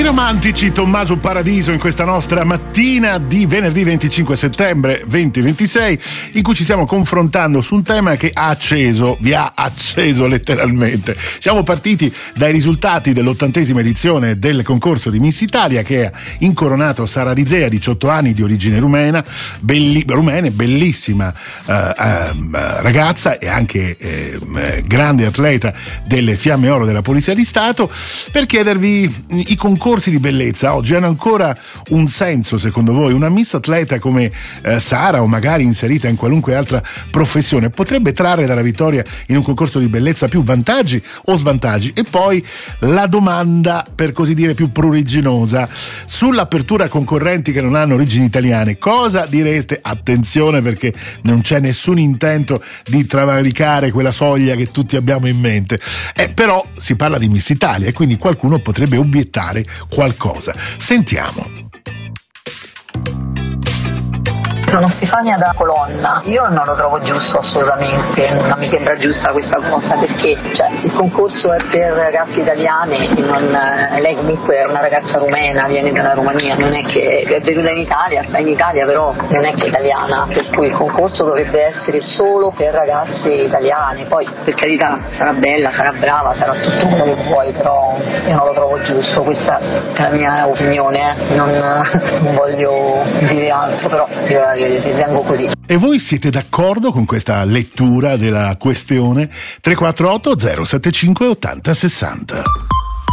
romantici, Tommaso Paradiso, in questa nostra mattina di venerdì 25 settembre 2026, in cui ci stiamo confrontando su un tema che vi ha acceso letteralmente. Siamo partiti dai risultati dell'80ª edizione del concorso di Miss Italia, che ha incoronato Sara Rizea, 18 anni, di origine rumena, bellissima ragazza e anche grande atleta delle Fiamme Oro della Polizia di Stato, per chiedervi: i concorsi di bellezza oggi hanno ancora un senso secondo voi? Una Miss atleta come Sara, o magari inserita in qualunque altra professione, potrebbe trarre dalla vittoria in un concorso di bellezza più vantaggi o svantaggi? E poi la domanda, per così dire, più pruriginosa: sull'apertura a concorrenti che non hanno origini italiane, cosa direste? Attenzione, perché non c'è nessun intento di travalicare quella soglia che tutti abbiamo in mente, però si parla di Miss Italia e quindi qualcuno potrebbe obiettare qualcosa. Sentiamo. Sono Stefania da Colonna. Io non lo trovo giusto assolutamente, non mi sembra giusta questa cosa, perché il concorso è per ragazze italiane e lei comunque è una ragazza rumena, viene dalla Romania, non è che è venuta in Italia, sta in Italia, però non è che è italiana, per cui il concorso dovrebbe essere solo per ragazze italiane. Poi, per carità, sarà bella, sarà brava, sarà tutto quello che vuoi, però io non lo trovo giusto, questa è la mia opinione, non voglio dire altro, però io ritengo così. E voi siete d'accordo con questa lettura della questione? 348 075 80 60.